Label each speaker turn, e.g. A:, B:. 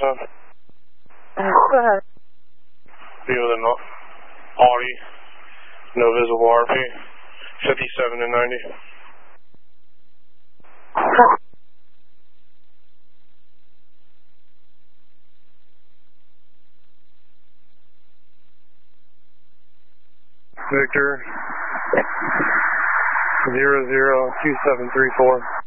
A: son.
B: Go ahead.
A: Be with an Audi, no visible RP, 57 to 90. Victor, 002734.